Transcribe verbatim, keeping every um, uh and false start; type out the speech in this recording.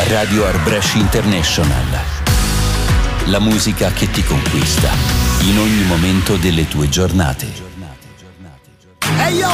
Radio Arbresh International. La musica che ti conquista in ogni momento delle tue giornate. Hey yo,